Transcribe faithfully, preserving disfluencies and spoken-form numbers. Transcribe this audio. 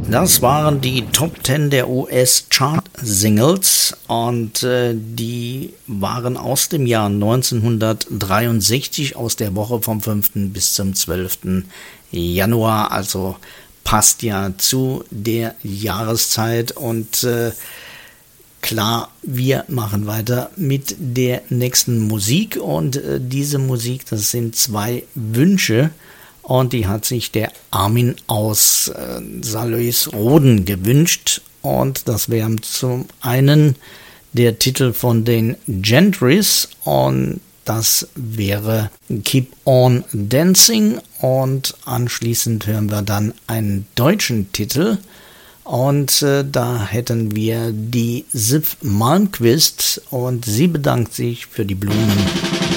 Das waren die Top zehn der U S-Chart-Singles und äh, die waren aus dem Jahr neunzehnhundertdreiundsechzig, aus der Woche vom fünften bis zum zwölften Januar, also passt ja zu der Jahreszeit und äh, klar, wir machen weiter mit der nächsten Musik und äh, diese Musik, das sind zwei Wünsche. Und die hat sich der Armin aus äh, Saarlouis-Roden gewünscht. Und das wäre zum einen der Titel von den Gentrys. Und das wäre Keep on Dancing. Und anschließend hören wir dann einen deutschen Titel. Und äh, da hätten wir die Sif Malmquist. Und sie bedankt sich für die Blumen.